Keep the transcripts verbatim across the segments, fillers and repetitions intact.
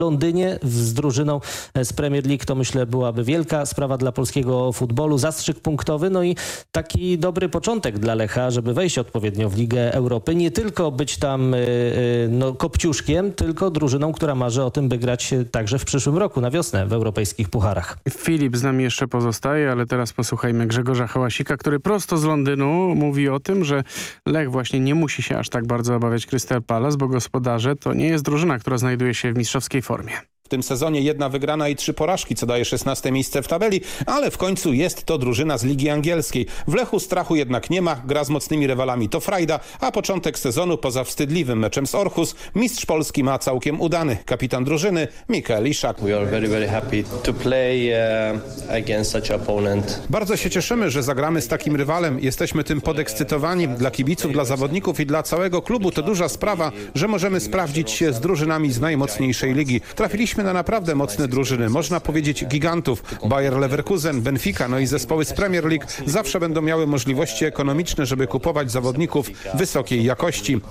Londynie z drużyną z Premier League. To myślę byłaby wielka sprawa dla polskiego futbolu. Zastrzyk punktowy, no i taki dobry początek dla Lecha, żeby wejść odpowiednio w Ligę Europy. Nie tylko być tam no, kopciuszkiem, tylko drużyną, która marzy o tym, by grać także w przyszłym roku, na wiosnę w europejskich pucharach. Filip z nami jeszcze pozostaje, ale teraz posłuchajmy Grzegorza Hałasika, który prosto z Londynu mówi o tym, że Lech właśnie nie musi się aż tak bardzo obawiać Crystal Palace, bo gospodarze to nie jest drużyna, która znajduje się w mistrzowskiej formie. W tym sezonie jedna wygrana i trzy porażki, co daje szesnaste miejsce w tabeli, ale w końcu jest to drużyna z Ligi Angielskiej. W Lechu strachu jednak nie ma, gra z mocnymi rywalami to frajda, a początek sezonu poza wstydliwym meczem z Orhus mistrz Polski ma całkiem udany. Kapitan drużyny Mikael Iszak. We are very, very happy to play uh, against such opponent. Bardzo się cieszymy, że zagramy z takim rywalem. Jesteśmy tym podekscytowani. Dla kibiców, dla zawodników i dla całego klubu to duża sprawa, że możemy sprawdzić się z drużynami z najmocniejszej ligi. Trafiliśmy na naprawdę mocne drużyny, można powiedzieć gigantów. Bayer Leverkusen, Benfica, no i zespoły z Premier League zawsze będą miały możliwości ekonomiczne, żeby kupować zawodników wysokiej jakości.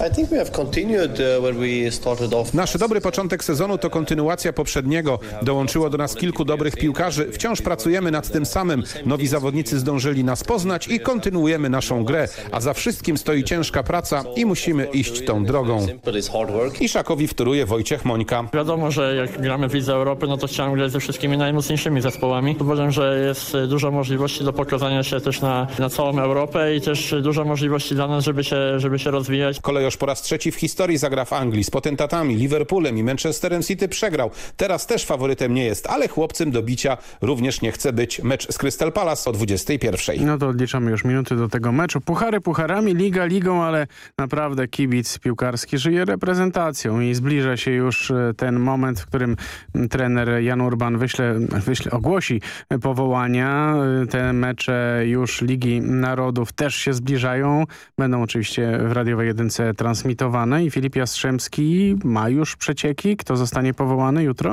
Nasz dobry początek sezonu to kontynuacja poprzedniego. Dołączyło do nas kilku dobrych piłkarzy. Wciąż pracujemy nad tym samym. Nowi zawodnicy zdążyli nas poznać i kontynuujemy naszą grę. A za wszystkim stoi ciężka praca i musimy iść tą drogą. Iszakowi wtóruje Wojciech Mońka. Wiadomo, że jak gramy w Lidze Europy, no to chciałem grać ze wszystkimi najmocniejszymi zespołami. Uważam, że jest dużo możliwości do pokazania się też na, na całą Europę i też dużo możliwości dla nas, żeby się, żeby się rozwijać. Kolejorz po raz trzeci w historii zagra w Anglii z potentatami, Liverpoolem i Manchesterem City przegrał. Teraz też faworytem nie jest, ale chłopcem do bicia również nie chce być. Mecz z Crystal Palace o dwudziestej pierwszej. No to odliczamy już minuty do tego meczu. Puchary pucharami, liga ligą, ale naprawdę kibic piłkarski żyje reprezentacją i zbliża się już ten moment, w którym trener Jan Urban wyśle, wyśle, ogłosi powołania. Te mecze już Ligi Narodów też się zbliżają. Będą oczywiście w radiowej jedynce transmitowane i Filip Jastrzębski ma już przecieki. Kto zostanie powołany jutro?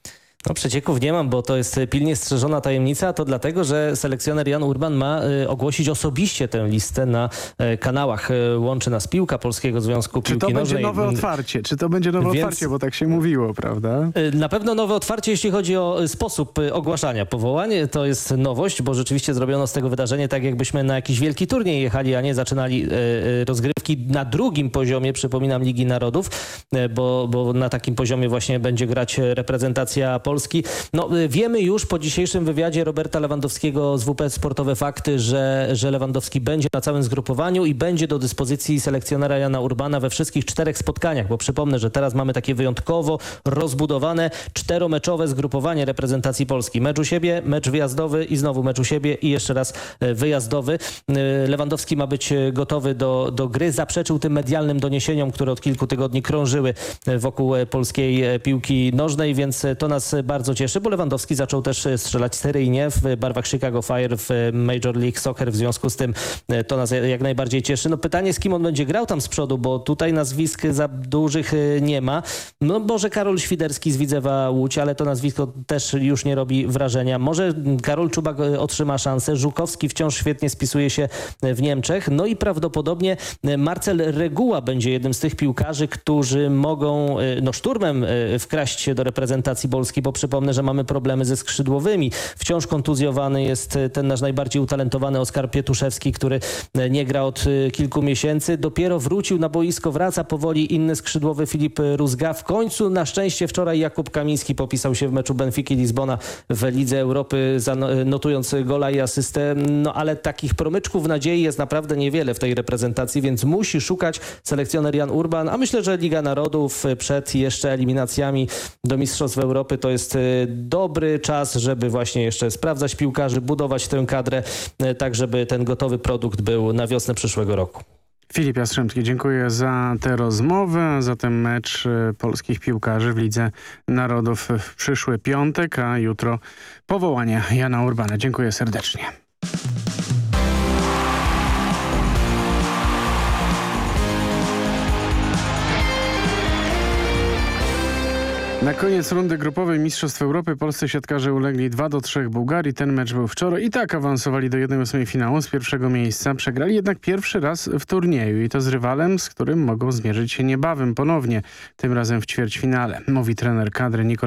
No przecieków nie mam, bo to jest pilnie strzeżona tajemnica, a to dlatego, że selekcjoner Jan Urban ma y, ogłosić osobiście tę listę na y, kanałach. Y, łączy nas Piłka, Polskiego Związku Piłki Nożnej. Czy to będzie nowe otwarcie? Czy to będzie nowe Więc, otwarcie, bo tak się mówiło, prawda? Y, na pewno nowe otwarcie, jeśli chodzi o sposób y, ogłaszania powołań. To jest nowość, bo rzeczywiście zrobiono z tego wydarzenie tak, jakbyśmy na jakiś wielki turniej jechali, a nie zaczynali y, y, rozgrywki na drugim poziomie, przypominam, Ligi Narodów, y, bo, bo na takim poziomie właśnie będzie grać reprezentacja Polski. No, wiemy już po dzisiejszym wywiadzie Roberta Lewandowskiego z W P Sportowe Fakty, że, że Lewandowski będzie na całym zgrupowaniu i będzie do dyspozycji selekcjonera Jana Urbana we wszystkich czterech spotkaniach, bo przypomnę, że teraz mamy takie wyjątkowo rozbudowane czteromeczowe zgrupowanie reprezentacji Polski. Mecz u siebie, mecz wyjazdowy i znowu mecz u siebie i jeszcze raz wyjazdowy. Lewandowski ma być gotowy do, do gry. Zaprzeczył tym medialnym doniesieniom, które od kilku tygodni krążyły wokół polskiej piłki nożnej, więc to nas bardzo cieszy, bo Lewandowski zaczął też strzelać seryjnie w barwach Chicago Fire w Major League Soccer, w związku z tym to nas jak najbardziej cieszy. No pytanie, z kim on będzie grał tam z przodu, bo tutaj nazwisk za dużych nie ma. No może Karol Świderski z Widzewa Łódź, ale to nazwisko też już nie robi wrażenia. Może Karol Czubak otrzyma szansę. Żukowski wciąż świetnie spisuje się w Niemczech. No i prawdopodobnie Marcel Reguła będzie jednym z tych piłkarzy, którzy mogą no szturmem wkraść się do reprezentacji Polski, bo przypomnę, że mamy problemy ze skrzydłowymi. Wciąż kontuzjowany jest ten nasz najbardziej utalentowany Oskar Pietuszewski, który nie gra od kilku miesięcy. Dopiero wrócił na boisko, wraca powoli inny skrzydłowy Filip Rózga. W końcu na szczęście wczoraj Jakub Kamiński popisał się w meczu Benfiki Lizbona w Lidze Europy, notując gola i asystę. No ale takich promyczków nadziei jest naprawdę niewiele w tej reprezentacji, więc musi szukać selekcjoner Jan Urban, a myślę, że Liga Narodów przed jeszcze eliminacjami do Mistrzostw Europy to jest dobry czas, żeby właśnie jeszcze sprawdzać piłkarzy, budować tę kadrę, tak żeby ten gotowy produkt był na wiosnę przyszłego roku. Filip Jastrzębski, dziękuję za tę rozmowę, za ten mecz polskich piłkarzy w Lidze Narodów w przyszły piątek, a jutro powołanie Jana Urbana. Dziękuję serdecznie. Na koniec rundy grupowej Mistrzostw Europy polscy siatkarze ulegli dwa do trzech Bułgarii. Ten mecz był wczoraj i tak awansowali do jednej ósmej finału z pierwszego miejsca. Przegrali jednak pierwszy raz w turnieju i to z rywalem, z którym mogą zmierzyć się niebawem ponownie, tym razem w ćwierćfinale. Mówi trener kadry Nikola